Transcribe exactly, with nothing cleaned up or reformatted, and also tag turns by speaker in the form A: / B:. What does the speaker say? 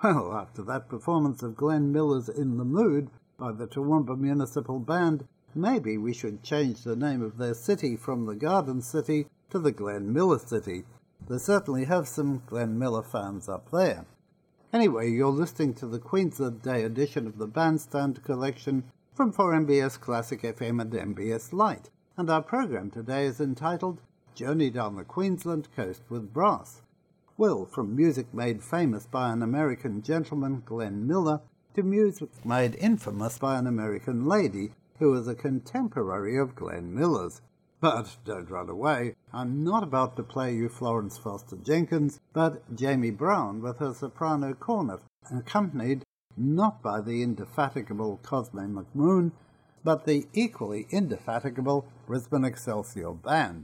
A: Well, after that performance of Glenn Miller's In the Mood by the Toowoomba Municipal Band, maybe we should change the name of their city from the Garden City to the Glenn Miller City. They certainly have some Glenn Miller fans up there. Anyway, you're listening to the Queensland Day edition of the Bandstand Collection from four M B S Classic F M and M B S Lite, and our program today is entitled Journey Down the Queensland Coast with Brass. Well, from music made famous by an American gentleman, Glenn Miller, to music made infamous by an American lady who was a contemporary of Glenn Miller's. But don't run away, I'm not about to play you Florence Foster Jenkins, but Jamie Brown with her soprano cornet, accompanied not by the indefatigable Cosme McMoon, but the equally indefatigable Brisbane Excelsior Band.